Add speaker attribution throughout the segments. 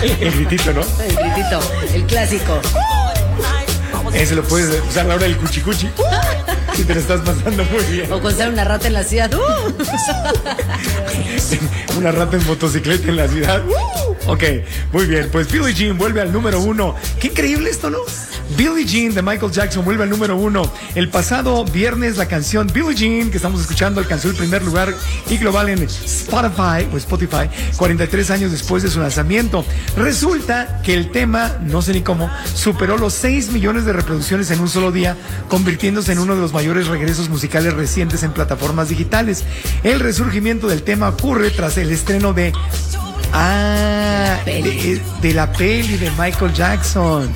Speaker 1: El gritito, ¿no?
Speaker 2: El gritito, el clásico.
Speaker 1: Ese lo puedes usar a la hora del cuchicuchi. Si te lo estás pasando muy bien.
Speaker 2: O con ser una rata en la ciudad.
Speaker 1: Una rata en motocicleta en la ciudad. Ok, muy bien. Pues Billie Jean vuelve al número 1. Qué increíble esto, ¿no? Billie Jean de Michael Jackson vuelve al número 1. El pasado viernes la canción Billie Jean que estamos escuchando alcanzó el primer lugar y global en Spotify 43 años después de su lanzamiento. Resulta que el tema, no sé ni cómo, superó los 6 millones de reproducciones en un solo día, convirtiéndose en uno de los mayores regresos musicales recientes en plataformas digitales. El resurgimiento del tema ocurre tras el estreno de la peli de Michael Jackson.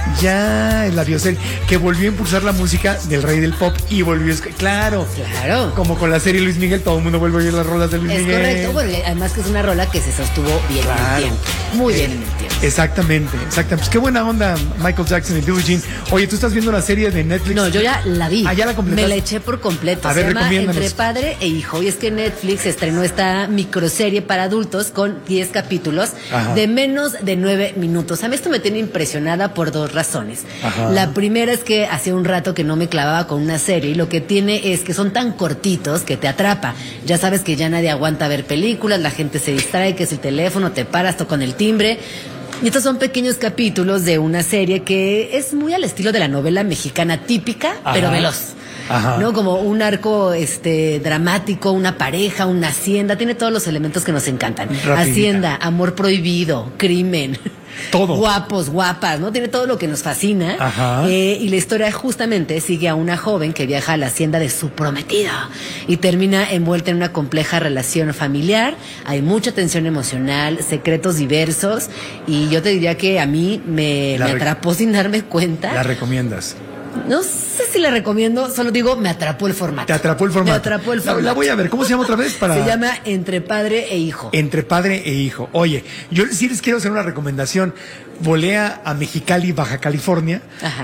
Speaker 1: Ya, la bioserie, que volvió a impulsar la música del rey del pop y volvió a... Claro, como con la serie Luis Miguel, todo el mundo vuelve a oír las rolas de Luis Miguel.
Speaker 2: Es correcto, bueno, además que es una rola que se sostuvo bien en el tiempo, muy bien en el tiempo.
Speaker 1: Exactamente. Pues qué buena onda Michael Jackson y Billie Jean. Oye, ¿tú estás viendo la serie de Netflix?
Speaker 2: No, yo ya la vi.
Speaker 1: ¿Ya la completaste?
Speaker 2: Me la eché por completo.
Speaker 1: Se
Speaker 2: llama Entre Padre e Hijo. Y es que Netflix estrenó esta microserie para adultos con 10 capítulos de menos de 9 minutos. A mí esto me tiene impresionada por 2 razones. La primera es que hacía un rato que no me clavaba con una serie y lo que tiene es que son tan cortitos que te atrapa. Ya sabes que ya nadie aguanta ver películas, la gente se distrae, que es el teléfono, te paras con el timbre. Y estos son pequeños capítulos de una serie que es muy al estilo de la novela mexicana típica, pero veloz. ¿No? Como un arco dramático, una pareja, una hacienda, tiene todos los elementos que nos encantan. Rapidita. Hacienda, amor prohibido, crimen.
Speaker 1: Todo.
Speaker 2: Guapos, guapas, ¿no? Tiene todo lo que nos fascina. Y la historia justamente sigue a una joven que viaja a la hacienda de su prometido y termina envuelta en una compleja relación familiar. Hay mucha tensión emocional, secretos diversos y yo te diría que a mí me atrapó sin darme cuenta.
Speaker 1: ¿La recomiendas?
Speaker 2: No sé si la recomiendo, solo digo, me atrapó el formato.
Speaker 1: ¿Te atrapó el formato?
Speaker 2: Me atrapó el formato.
Speaker 1: La voy a ver. ¿Cómo se llama otra vez?
Speaker 2: Se llama Entre Padre e Hijo.
Speaker 1: Entre Padre e Hijo. Oye, yo sí les quiero hacer una recomendación. Volé a Mexicali, Baja California,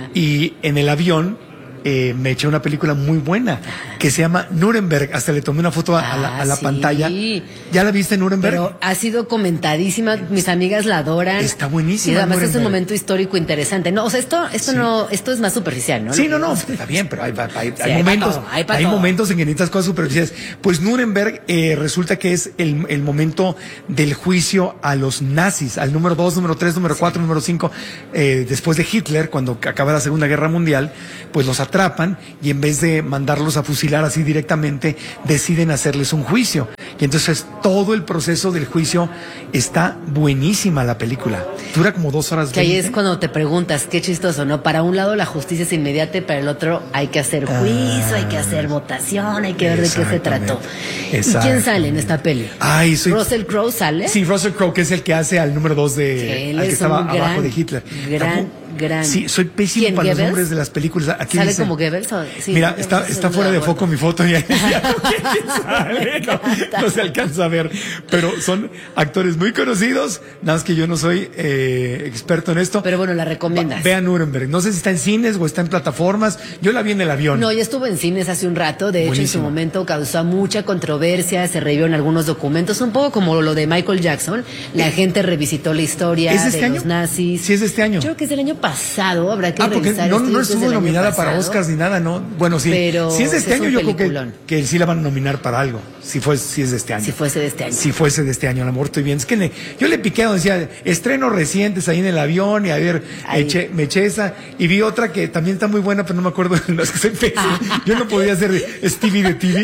Speaker 1: y en el avión me eché una película muy buena que se llama Nuremberg. Hasta le tomé una foto a la pantalla. ¿Ya la viste, Nuremberg?
Speaker 2: Pero ha sido comentadísima, mis amigas la adoran.
Speaker 1: Está buenísima.
Speaker 2: Y además es un momento histórico interesante. No, o sea, esto es más superficial, ¿no?
Speaker 1: Sí, no, está bien, pero hay momentos en que necesitas cosas superficiales. Pues Nuremberg resulta que es el momento del juicio a los nazis, al número 2, número 3, número 4, número 5, después de Hitler, cuando acaba la Segunda Guerra Mundial, pues los atrapan y en vez de mandarlos a fusilar así directamente, deciden hacerles un juicio. Y entonces todo el proceso del juicio está buenísima la película. Dura como 2 horas.
Speaker 2: Que ahí es cuando te preguntas, qué chistoso, ¿no? Para un lado la justicia es inmediata y para el otro hay que hacer juicio, hay que hacer votación, hay que ver de qué se trató. ¿Y quién sale en esta peli? ¿Russell Crowe sale?
Speaker 1: Sí, Russell Crowe, que es el que hace al número 2 de... al que estaba abajo de Hitler.
Speaker 2: Gran.
Speaker 1: Sí, soy pésimo para los nombres de las películas. Aquí
Speaker 2: ¿Sale
Speaker 1: dice,
Speaker 2: como Goebbels? Sí,
Speaker 1: mira, está fuera de foco mi foto. No se alcanza a ver. Pero son actores muy conocidos. Nada más que yo no soy experto en esto.
Speaker 2: Pero bueno, la recomiendas.
Speaker 1: Vean Nuremberg. No sé si está en cines o está en plataformas. Yo la vi en el avión.
Speaker 2: No, ya estuvo en cines hace un rato. De hecho, en su momento causó mucha controversia. Se revivieron algunos documentos. Un poco como lo de Michael Jackson. La gente revisitó la historia de los nazis.
Speaker 1: Sí, es de este año.
Speaker 2: Yo creo que es del año pasado, habrá que revisar.
Speaker 1: No estuvo nominada para Oscars ni nada, ¿no? Bueno, sí.
Speaker 2: Pero
Speaker 1: si es de este año, yo creo que sí la van a nominar para algo. Si es de este año.
Speaker 2: Si fuese de este año.
Speaker 1: Si fuese de este año, a lo mejor estoy bien. Es que yo le piqué donde decía estrenos recientes ahí en el avión y a ver, me eché esa y vi otra que también está muy buena, pero no me acuerdo. No, es que soy pésimo. Yo no podía ser Stevie de TV.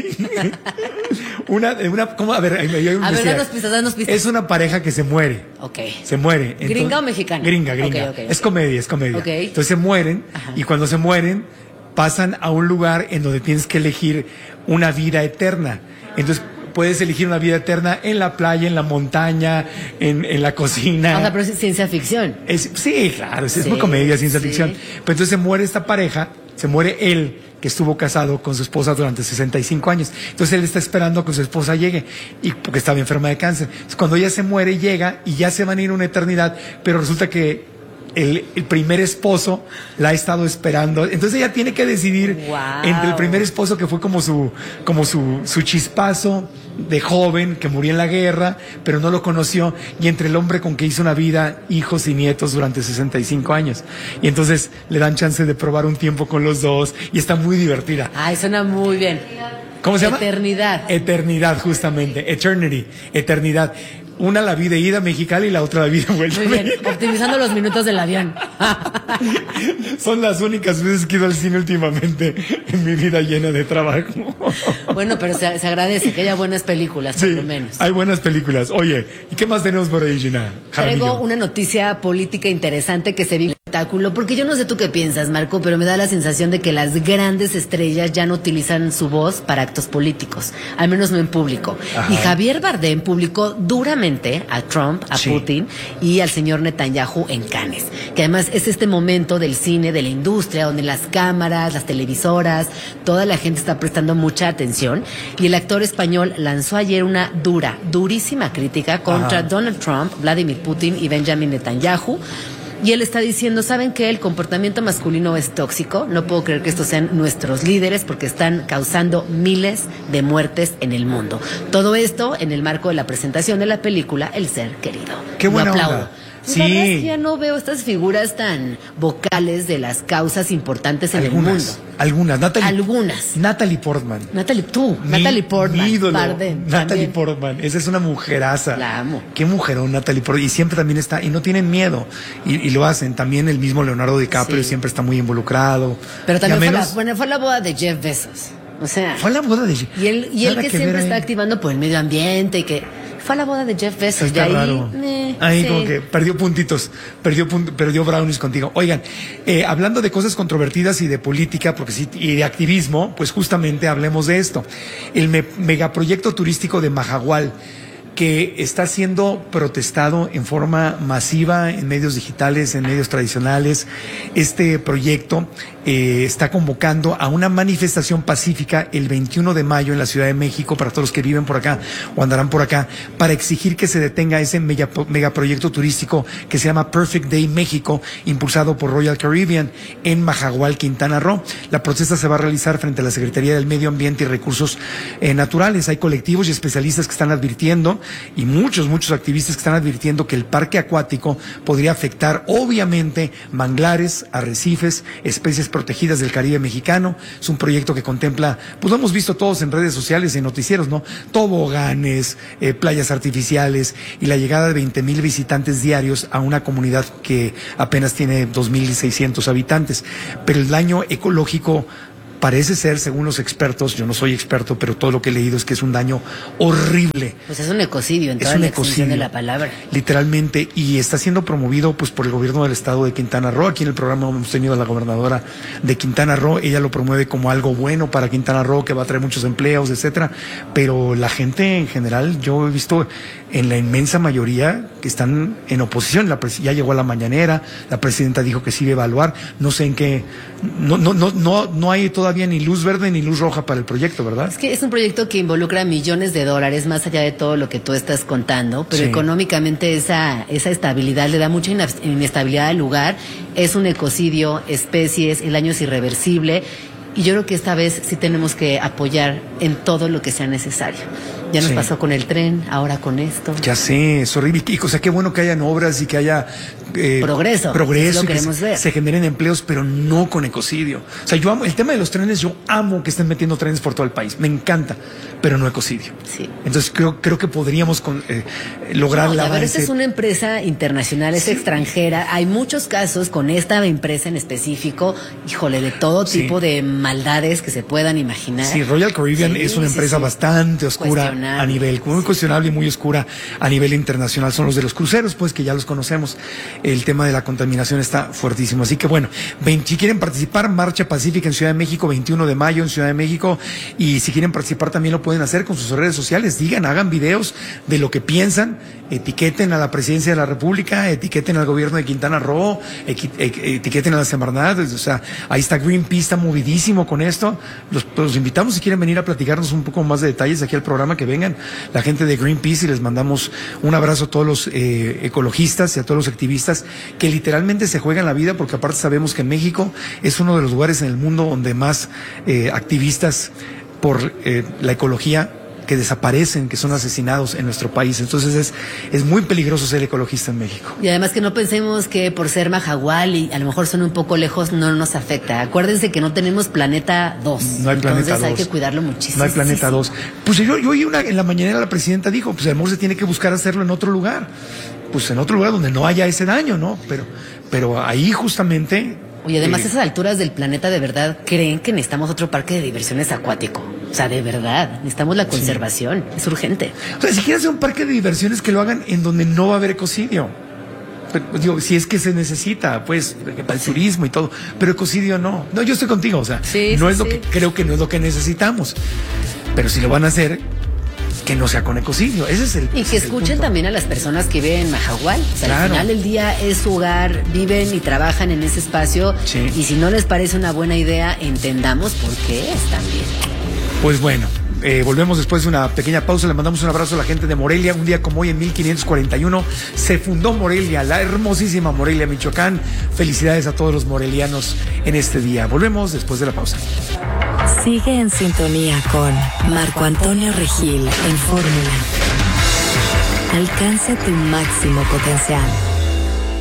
Speaker 1: ¿Cómo? A ver, danos pistas. Es una pareja que se muere.
Speaker 2: Ok.
Speaker 1: Se muere. Entonces,
Speaker 2: ¿gringa o mexicana?
Speaker 1: Gringa.
Speaker 2: Okay.
Speaker 1: Es comedia.
Speaker 2: Okay.
Speaker 1: Entonces se mueren y cuando se mueren pasan a un lugar en donde tienes que elegir una vida eterna. Entonces puedes elegir una vida eterna en la playa, en la montaña, en la cocina.
Speaker 2: O sea, pero es ciencia ficción.
Speaker 1: Sí, claro, es muy comedia, ciencia ficción. Pero entonces se muere esta pareja, se muere él, que estuvo casado con su esposa durante 65 años. Entonces él está esperando que su esposa llegue, porque estaba enferma de cáncer. Entonces, cuando ella se muere, llega y ya se van a ir una eternidad, pero resulta que el primer esposo la ha estado esperando. Entonces ella tiene que decidir entre el primer esposo, que fue como su chispazo, de joven que murió en la guerra, pero no lo conoció, y entre el hombre con que hizo una vida, hijos y nietos durante 65 años. Y entonces le dan chance de probar un tiempo con los dos, y está muy divertida.
Speaker 2: Ay, suena muy bien.
Speaker 1: ¿Cómo se llama?
Speaker 2: Eternidad.
Speaker 1: Eternidad, justamente. Eternity, eternidad. Una la vida ida a Mexicali y la otra la vida vuelta.
Speaker 2: Muy bien, optimizando los minutos del avión.
Speaker 1: Son las únicas veces que he ido al cine últimamente en mi vida llena de trabajo.
Speaker 2: Bueno, pero se agradece que haya buenas películas, por lo menos.
Speaker 1: Hay buenas películas. Oye, ¿y qué más tenemos por ahí, Gina?
Speaker 2: Traigo una noticia política interesante que se vive en el espectáculo, porque yo no sé tú qué piensas, Marco, pero me da la sensación de que las grandes estrellas ya no utilizan su voz para actos políticos, al menos no en público. Ajá. Y Javier Bardem publicó duramente a Trump, a Putin y al señor Netanyahu en Cannes, que además es este momento del cine, de la industria, donde las cámaras, las televisoras, toda la gente está prestando mucha atención, y el actor español lanzó ayer una durísima crítica contra Donald Trump, Vladimir Putin y Benjamin Netanyahu. Y él está diciendo, ¿saben qué? El comportamiento masculino es tóxico. No puedo creer que estos sean nuestros líderes porque están causando miles de muertes en el mundo. Todo esto en el marco de la presentación de la película El Ser Querido.
Speaker 1: ¡Qué buena onda!
Speaker 2: Sí. La verdad es que ya no veo estas figuras tan vocales de las causas importantes en el mundo.
Speaker 1: Algunas. Natalie Portman.
Speaker 2: Natalie Portman.
Speaker 1: Mi ídolo.
Speaker 2: Bardem,
Speaker 1: Natalie Portman. Esa es una mujeraza.
Speaker 2: La amo.
Speaker 1: Qué mujerón Natalie Portman. Y siempre también está, y no tienen miedo. Y lo hacen. También el mismo Leonardo DiCaprio siempre está muy involucrado.
Speaker 2: Pero también fue la boda de Jeff Bezos. O sea.
Speaker 1: Fue la boda de Jeff.
Speaker 2: Y él que siempre está activando por el medio ambiente y que. Fue a la boda de Jeff Bezos.
Speaker 1: Está
Speaker 2: de ahí,
Speaker 1: raro. Ahí como que perdió puntitos, perdió brownies contigo. Oigan, hablando de cosas controvertidas y de política, porque sí, y de activismo, pues justamente hablemos de esto. El megaproyecto turístico de Mahahual, que está siendo protestado en forma masiva en medios digitales, en medios tradicionales. Este proyecto está convocando a una manifestación pacífica el 21 de mayo en la Ciudad de México, para todos los que viven por acá o andarán por acá, para exigir que se detenga ese megaproyecto turístico que se llama Perfect Day México, impulsado por Royal Caribbean en Mahahual, Quintana Roo. La protesta se va a realizar frente a la Secretaría del Medio Ambiente y Recursos Naturales. Hay colectivos y especialistas que están advirtiendo, y muchos activistas que están advirtiendo, que el parque acuático podría afectar obviamente manglares, arrecifes, especies protegidas del Caribe mexicano. Es un proyecto que contempla, pues lo hemos visto todos en redes sociales y en noticieros, ¿no? Toboganes, playas artificiales y la llegada de 20,000 visitantes diarios a una comunidad que apenas tiene 2,600 habitantes. Pero el daño ecológico parece ser, según los expertos, yo no soy experto, pero todo lo que he leído es que es un daño horrible.
Speaker 2: Pues es un ecocidio en toda la extensión de la palabra.
Speaker 1: Literalmente, y está siendo promovido pues por el gobierno del estado de Quintana Roo. Aquí en el programa hemos tenido a la gobernadora de Quintana Roo, ella lo promueve como algo bueno para Quintana Roo, que va a traer muchos empleos, etcétera, pero la gente en general, yo he visto en la inmensa mayoría que están en oposición. Ya llegó a la mañanera, la presidenta dijo que sí iba a evaluar, no sé en qué, no hay todavía ni luz verde ni luz roja para el proyecto, ¿verdad?
Speaker 2: Es que es un proyecto que involucra millones de dólares, más allá de todo lo que tú estás contando, pero económicamente esa estabilidad le da mucha inestabilidad al lugar, es un ecocidio, especies, el daño es irreversible. Y yo creo que esta vez sí tenemos que apoyar en todo lo que sea necesario. Ya nos pasó con el tren, ahora con esto.
Speaker 1: Ya sé, es horrible. Y, o sea, qué bueno que hayan obras y que haya
Speaker 2: progreso.
Speaker 1: Es lo
Speaker 2: que queremos ver.
Speaker 1: Se generen empleos, pero no con ecocidio. O sea, yo amo el tema de los trenes, yo amo que estén metiendo trenes por todo el país. Me encanta, pero no ecocidio.
Speaker 2: Sí.
Speaker 1: Entonces creo que podríamos lograr la avance.
Speaker 2: A ver, esta es una empresa internacional, es extranjera. Hay muchos casos con esta empresa en específico, híjole, de todo tipo de maldades que se puedan imaginar.
Speaker 1: Sí, Royal Caribbean es una empresa bastante oscura a nivel, muy cuestionable y muy oscura a nivel internacional. Son los de los cruceros, pues, que ya los conocemos. El tema de la contaminación está fuertísimo. Así que bueno, si quieren participar, Marcha Pacífica en Ciudad de México, 21 de mayo en Ciudad de México. Y si quieren participar también lo pueden hacer con sus redes sociales. Hagan videos de lo que piensan, etiqueten a la Presidencia de la República, etiqueten al gobierno de Quintana Roo, etiqueten a la Semarnat. O sea, ahí está Greenpeace, está movidísimo con esto. Los invitamos, si quieren venir a platicarnos un poco más de detalles aquí al programa, que vengan la gente de Greenpeace, y les mandamos un abrazo a todos los ecologistas y a todos los activistas que literalmente se juegan la vida, porque aparte sabemos que México es uno de los lugares en el mundo donde más activistas por la ecología que desaparecen, que son asesinados en nuestro país. Entonces es muy peligroso ser ecologista en México.
Speaker 2: Y además que no pensemos que por ser Mahahual y a lo mejor son un poco lejos no nos afecta. Acuérdense que no tenemos planeta 2.
Speaker 1: No hay planeta 2.
Speaker 2: Entonces hay que cuidarlo muchísimo.
Speaker 1: No hay planeta 2. Pues yo oí en la mañanera la presidenta dijo, pues a lo mejor se tiene que buscar hacerlo en otro lugar. Pues en otro lugar donde no haya ese daño, ¿no? Pero ahí justamente...
Speaker 2: Oye, además a esas alturas del planeta, ¿de verdad creen que necesitamos otro parque de diversiones acuático? O sea, de verdad, necesitamos la conservación, es urgente.
Speaker 1: O sea, si quieren hacer un parque de diversiones, que lo hagan en donde no va a haber ecocidio. Pero, digo, si es que se necesita, pues, para el turismo y todo. Pero ecocidio no. No, yo estoy contigo, o sea, creo que no es lo que necesitamos. Pero si lo van a hacer, que no sea con ecocidio. Ese es el.
Speaker 2: Y que escuchen también a las personas que viven en Mahahual. O sea, al final del día es su hogar, viven y trabajan en ese espacio. Sí. Y si no les parece una buena idea, entendamos por qué están bien.
Speaker 1: Pues bueno. Volvemos después de una pequeña pausa. Le mandamos un abrazo a la gente de Morelia. Un día como hoy, en 1541, se fundó Morelia, la hermosísima Morelia, Michoacán. Felicidades a todos los morelianos en este día. Volvemos después de la pausa.
Speaker 3: Sigue en sintonía con Marco Antonio Regil en Fórmula. Alcanza tu máximo potencial.